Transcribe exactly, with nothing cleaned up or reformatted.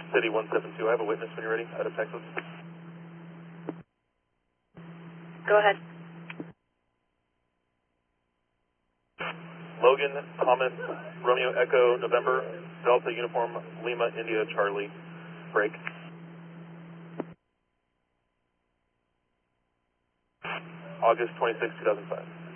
City one seven two, I have a witness when you're ready, out of Texas. Go ahead. Logan Thomas, Romeo Echo, November, Delta Uniform, Lima, India, Charlie, break. August twenty-sixth, two thousand five.